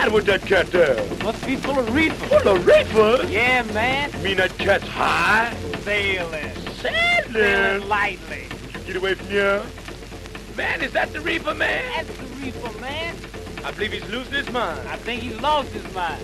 That what that cat does. Must be full of reefer. Full of reefer? Yeah, man. Mean that cat's high? Sailing. Sailing? Sailing lightly. Get away from here. Man, is that the reefer, man? That's the reefer, man. I believe he's losing his mind. I think he lost his mind.